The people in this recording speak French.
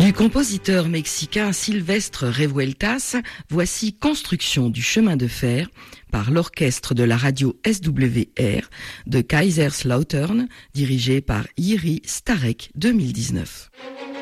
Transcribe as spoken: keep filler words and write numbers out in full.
Du compositeur mexicain Silvestre Revueltas, voici Construction du chemin de fer par l'orchestre de la radio S W R de Kaiserslautern, dirigé par Jiří Starek deux mille dix-neuf.